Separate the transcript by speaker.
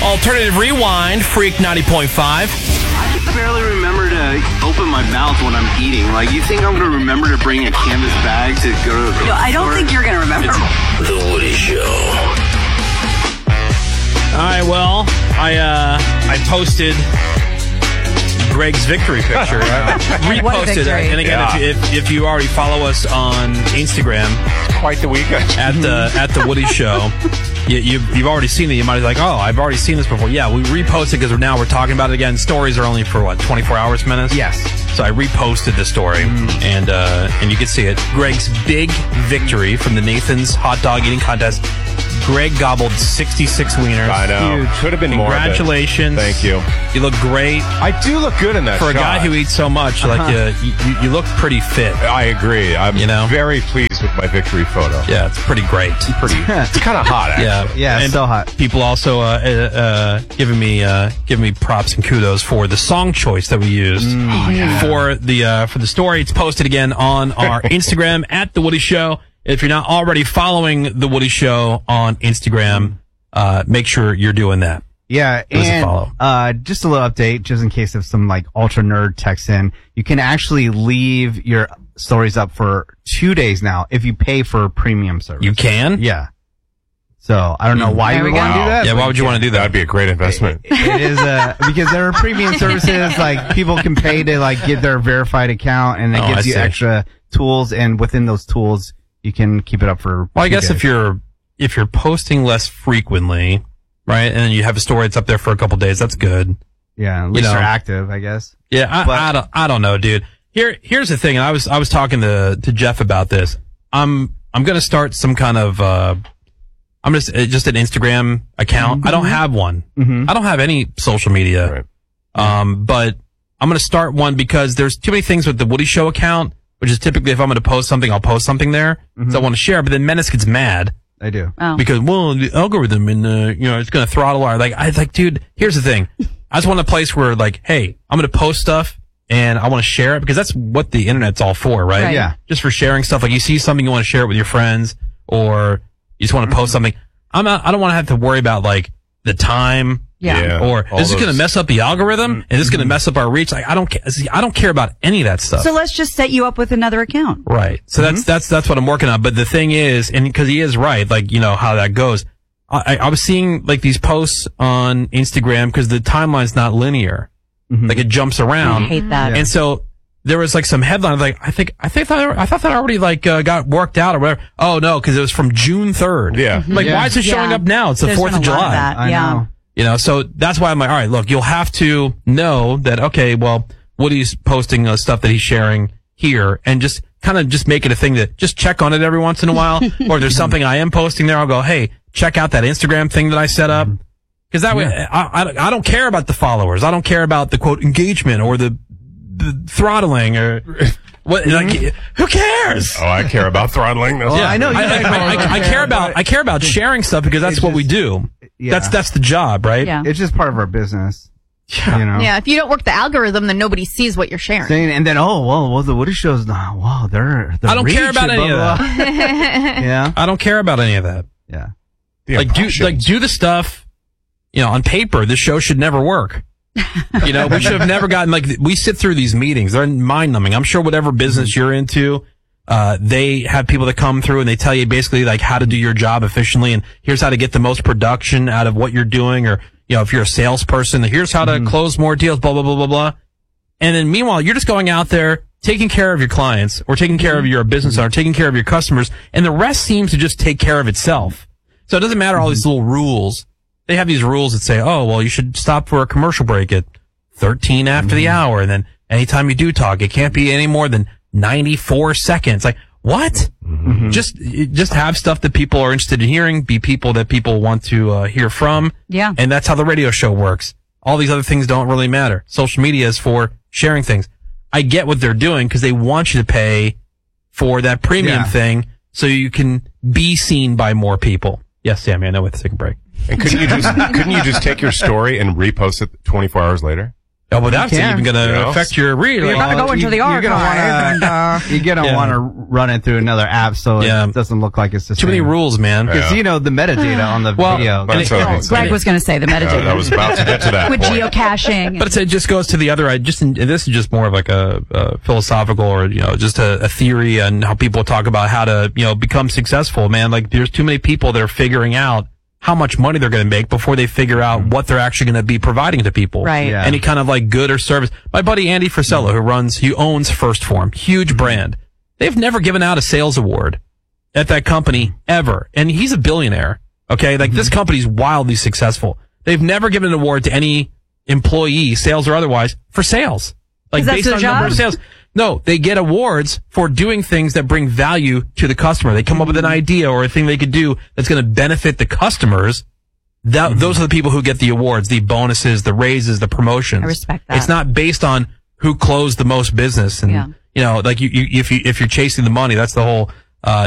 Speaker 1: Alternative Rewind, Freak 90.5.
Speaker 2: I can barely remember to open my mouth when I'm eating. Like, you think I'm going to remember to bring a canvas bag to go to the
Speaker 3: No, I don't think you're going to remember.
Speaker 1: The Woody Show. All right, well, I posted Greg's victory picture. Reposted it. And again, if you already follow us on Instagram,
Speaker 4: quite the weekend
Speaker 1: at the Woody Show, you've already seen it. You might be like, oh, I've already seen this before. Yeah, we reposted because now we're talking about it again. Stories are only for 24 hours minutes.
Speaker 5: Yes.
Speaker 1: So I reposted the story, and you can see it. Greg's big victory from the Nathan's hot dog eating contest. Greg gobbled 66 wieners.
Speaker 4: I know.
Speaker 5: Huge.
Speaker 4: Could have been more.
Speaker 1: Congratulations.
Speaker 4: Thank you.
Speaker 1: You look great.
Speaker 4: I do look good in that
Speaker 1: For
Speaker 4: shot.
Speaker 1: a guy who eats so much, like you look pretty fit.
Speaker 4: I agree. I'm very pleased with my victory photo.
Speaker 1: Yeah, it's pretty great.
Speaker 4: It's kind of hot, actually.
Speaker 5: Yeah,
Speaker 1: and
Speaker 5: so hot.
Speaker 1: People also giving me props and kudos for the song choice that we used for the story. It's posted again on our Instagram at The Woody Show. If you're not already following The Woody Show on Instagram, make sure you're doing that.
Speaker 5: Yeah, and just a little update, just in case if some ultra nerd texts in, you can actually leave your stories up for 2 days now if you pay for premium service.
Speaker 1: You can?
Speaker 5: Yeah. So I don't know why you would want to do that.
Speaker 1: Yeah, why would you want to do that?
Speaker 4: That'd be a great investment.
Speaker 5: It is because there are premium services people can pay to get their verified account, and it gives you extra tools, and within those tools you can keep it up for.
Speaker 1: Well, I guess if you're posting less frequently, right, and then you have a story that's up there for a couple days, that's good.
Speaker 5: Yeah, at least you're active, I guess.
Speaker 1: Yeah, I don't know, dude. Here's the thing, and I was talking to Jeff about this. I'm gonna start some kind of I'm just an Instagram account. I don't have one. I don't have any social media.
Speaker 4: Right.
Speaker 1: But I'm gonna start one because there's too many things with the Woody Show account, which is typically if I'm gonna post something, I'll post something there. So I want to share, but then Menace gets mad.
Speaker 5: I do.
Speaker 1: Because, the algorithm and, it's going to throttle our, dude, here's the thing. I just want a place where, hey, I'm going to post stuff and I want to share it because that's what the internet's all for, right?
Speaker 5: Yeah.
Speaker 1: Just for sharing stuff. Like you see something, you want to share it with your friends, or you just want to post something. I don't want to have to worry about, the time.
Speaker 4: Yeah.
Speaker 1: Or is this going to mess up the algorithm? Is this going to mess up our reach? I don't care about any of that stuff.
Speaker 3: So let's just set you up with another account.
Speaker 1: Right. So that's what I'm working on. But the thing is, and because he is right, how that goes. I was seeing these posts on Instagram because the timeline's not linear. It jumps around.
Speaker 3: I hate that.
Speaker 1: And so there was some headline I thought that already got worked out or whatever. Oh no, because it was from June 3rd.
Speaker 4: Yeah.
Speaker 1: Why is it showing up now? It's the 4th of July.
Speaker 5: I know.
Speaker 1: So that's why I'm like, all right, look, you'll have to know that, okay, well, Woody's posting stuff that he's sharing here and just kind of just make it a thing that just check on it every once in a while. Or if there's something I am posting there, I'll go, hey, check out that Instagram thing that I set up. Because that way, I don't care about the followers. I don't care about the quote engagement or the throttling or what. Who cares?
Speaker 4: Oh, I care about throttling.
Speaker 5: I know.
Speaker 1: I care about sharing stuff because that's what we do.
Speaker 5: Yeah.
Speaker 1: That's the job, right?
Speaker 3: Yeah.
Speaker 5: It's just part of our business.
Speaker 6: Yeah, if you don't work the algorithm, then nobody sees what you're sharing.
Speaker 5: And then, the Woody Show's now. Wow, they're
Speaker 1: I don't care about any of that.
Speaker 5: Yeah.
Speaker 1: I don't care about any of that.
Speaker 5: Yeah.
Speaker 1: Do the stuff. On paper, this show should never work. We should have never gotten we sit through these meetings. They're mind numbing. I'm sure whatever business you're into, they have people that come through and they tell you basically how to do your job efficiently and here's how to get the most production out of what you're doing, or if you're a salesperson, here's how to close more deals, blah blah blah blah blah. And then meanwhile, you're just going out there taking care of your clients or taking care of your business owner, taking care of your customers, and the rest seems to just take care of itself. So it doesn't matter all these little rules. They have these rules that say, oh, well, you should stop for a commercial break at 13 after the hour. And then anytime you do talk, it can't be any more than 94 seconds. What? Just have stuff that people are interested in hearing, be people that people want to hear from.
Speaker 3: Yeah.
Speaker 1: And that's how the radio show works. All these other things don't really matter. Social media is for sharing things. I get what they're doing because they want you to pay for that premium thing so you can be seen by more people. Yes, Sammy, I know we have to take a break.
Speaker 4: And couldn't you just take your story and repost it 24 hours later?
Speaker 1: Oh, but that's
Speaker 5: can.
Speaker 1: even going to affect your read.
Speaker 3: You're gonna go into the archive.
Speaker 5: You're gonna want to run it through another app so it doesn't look like it's the
Speaker 1: Too many rules, man.
Speaker 5: Because the metadata on the video.
Speaker 3: Greg was going to say the metadata.
Speaker 4: I was about to get to that
Speaker 3: with
Speaker 4: point.
Speaker 3: geocaching.
Speaker 1: But it just goes to the other. And this is just more of like a philosophical or just a theory on how people talk about how to become successful. Man, like there's too many people that are figuring out how much money they're going to make before they figure out what they're actually going to be providing to people.
Speaker 3: Right.
Speaker 5: Yeah.
Speaker 1: Any kind of like good or service. My buddy Andy Frisella, who owns First Form, huge brand. They've never given out a sales award at that company ever. And he's a billionaire. Okay. Like this company's wildly successful. They've never given an award to any employee, sales or otherwise, for sales. Like
Speaker 3: Is that
Speaker 1: based
Speaker 3: their
Speaker 1: on number of
Speaker 3: job?
Speaker 1: sales. No, they get awards for doing things that bring value to the customer. They come up with an idea or a thing they could do that's going to benefit the customers. Those are the people who get the awards, the bonuses, the raises, the promotions.
Speaker 3: I respect that.
Speaker 1: It's not based on who closed the most business. And, like if you're chasing the money, that's the whole